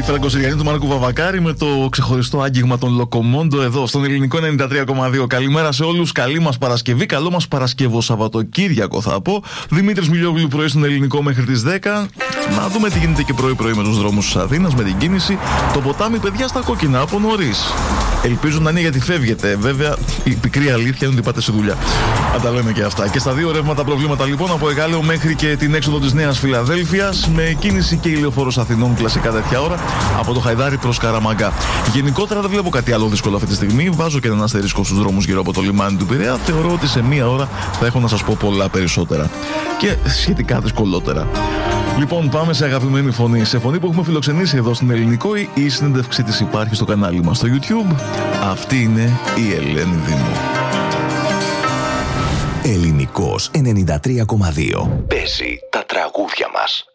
Η Φραγκοσυριανή του Μάρκου Βαβακάρη με το ξεχωριστό άγγιγμα των Λοκομόντο εδώ στον ελληνικό 93,2. Καλημέρα σε όλους. Καλή μας Παρασκευή. Καλό μας Παρασκευό Σαββατοκύριακο θα πω. Δημήτρης Μιλιόγλου πρωί στον ελληνικό μέχρι τις 10. Να δούμε τι γίνεται και πρωί-πρωί με τους δρόμους της Αθήνας, με την κίνηση. Το ποτάμι, παιδιά, στα κόκκινα από νωρίς. Ελπίζω να είναι γιατί φεύγετε. Βέβαια, η πικρή αλήθεια είναι ότι πάτε σε δουλειά. Να τα λέμε και αυτά. Και στα δύο ρεύματα προβλήματα λοιπόν από Εγάλεο μέχρι και την έξοδο της Νέας Φιλαδέλφειας. Με κίνηση και ηλιοφόρος Αθηνών κλασικά τέτοια ώρα από το Χαϊδάρι προς Καραμαγκά. Γενικότερα δεν βλέπω κάτι άλλο δύσκολο αυτή τη στιγμή. Βάζω και έναν αστερίσκο στους δρόμους γύρω από το λιμάνι του Πειραιά. Θεωρώ ότι σε μία ώρα θα έχω να σας πω πολλά περισσότερα. Και σχετικά δυσκολότερα. Λοιπόν, πάμε σε αγαπημένη φωνή. Σε φωνή που έχουμε φιλοξενήσει εδώ στην Ελληνικό. Η συνέντευξή της υπάρχει στο κανάλι μας στο YouTube. Αυτή είναι η Ελένη Δήμου. Ελληνικός 93,2. Παίζει τα τραγούδια μας.